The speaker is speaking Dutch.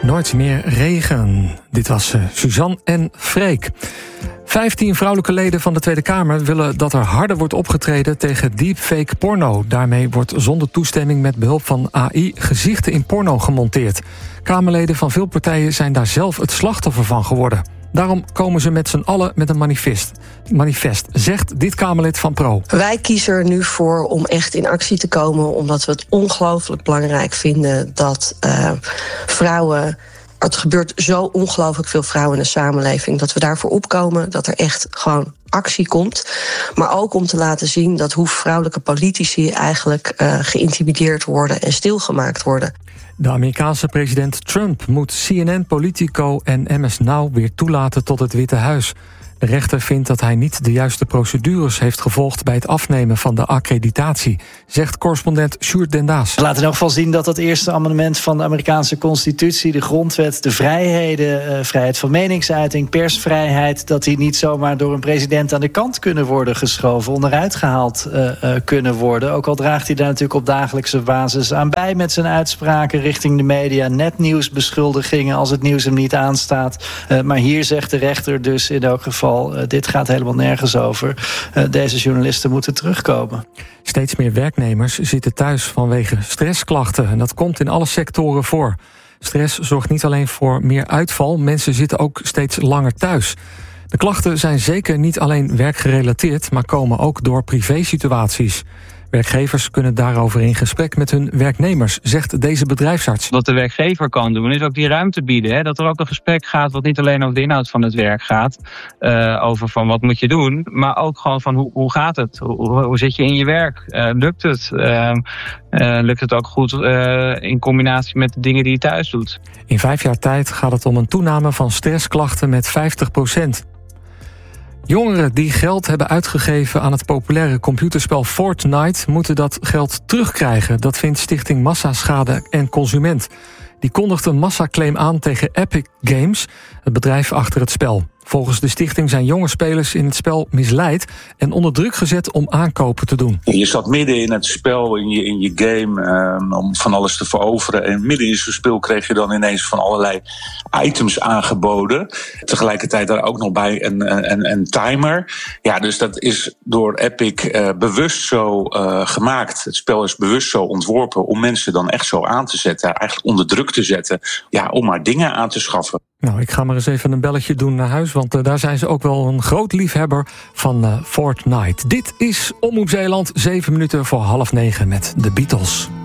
Nooit meer regen. Dit was Suzanne en Freek. 15 vrouwelijke leden van de Tweede Kamer willen dat er harder wordt opgetreden tegen deepfake porno. Daarmee wordt zonder toestemming met behulp van AI gezichten in porno gemonteerd. Kamerleden van veel partijen zijn daar zelf het slachtoffer van geworden. Daarom komen ze met z'n allen met een manifest, zegt dit Kamerlid van Pro. Wij kiezen er nu voor om echt in actie te komen, omdat we het ongelooflijk belangrijk vinden dat vrouwen... Het gebeurt zo ongelooflijk veel vrouwen in de samenleving, dat we daarvoor opkomen, dat er echt gewoon actie komt. Maar ook om te laten zien dat hoe vrouwelijke politici eigenlijk geïntimideerd worden en stilgemaakt worden. De Amerikaanse president Trump moet CNN, Politico en MS Now weer toelaten tot het Witte Huis. De rechter vindt dat hij niet de juiste procedures heeft gevolgd bij het afnemen van de accreditatie, zegt correspondent Sjoerd Den Daas. We laten in elk geval zien dat het eerste amendement van de Amerikaanse constitutie, de grondwet, de vrijheden, vrijheid van meningsuiting, persvrijheid, dat die niet zomaar door een president aan de kant kunnen worden geschoven, onderuit gehaald kunnen worden. Ook al draagt hij daar natuurlijk op dagelijkse basis aan bij met zijn uitspraken richting de media, netnieuwsbeschuldigingen als het nieuws hem niet aanstaat. Maar hier zegt de rechter dus in elk geval, dit gaat helemaal nergens over. Deze journalisten moeten terugkomen. Steeds meer werknemers zitten thuis vanwege stressklachten. En dat komt in alle sectoren voor. Stress zorgt niet alleen voor meer uitval. Mensen zitten ook steeds langer thuis. De klachten zijn zeker niet alleen werkgerelateerd, maar komen ook door privésituaties. Werkgevers kunnen daarover in gesprek met hun werknemers, zegt deze bedrijfsarts. Wat de werkgever kan doen, is ook die ruimte bieden. Hè? Dat er ook een gesprek gaat wat niet alleen over de inhoud van het werk gaat. Over van wat moet je doen, maar ook gewoon van hoe gaat het? Hoe zit je in je werk? Lukt het? Lukt het ook goed in combinatie met de dingen die je thuis doet? In 5 jaar tijd gaat het om een toename van stressklachten met 50%. Jongeren die geld hebben uitgegeven aan het populaire computerspel Fortnite moeten dat geld terugkrijgen. Dat vindt Stichting Massaschade en Consument. Die kondigt een massaclaim aan tegen Epic Games, het bedrijf achter het spel. Volgens de stichting zijn jonge spelers in het spel misleid en onder druk gezet om aankopen te doen. Je zat midden in het spel, in je game, om van alles te veroveren. En midden in zo'n spel kreeg je dan ineens van allerlei items aangeboden. Tegelijkertijd daar ook nog bij een timer. Ja, dus dat is door Epic bewust zo gemaakt. Het spel is bewust zo ontworpen om mensen dan echt zo aan te zetten. Eigenlijk onder druk te zetten, ja, om maar dingen aan te schaffen. Nou, ik ga maar eens even een belletje doen naar huis, want daar zijn ze ook wel een groot liefhebber van Fortnite. Dit is Omroep Zeeland, 7 minuten voor 8:30 met de Beatles.